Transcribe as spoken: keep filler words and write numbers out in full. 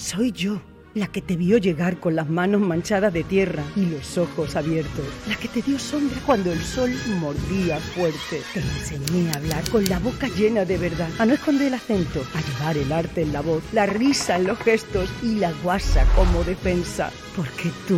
Soy yo, la que te vio llegar con las manos manchadas de tierra y los ojos abiertos. La que te dio sombra cuando el sol mordía fuerte. Te enseñé a hablar con la boca llena de verdad, a no esconder el acento, a llevar el arte en la voz, la risa en los gestos y la guasa como defensa. Porque tú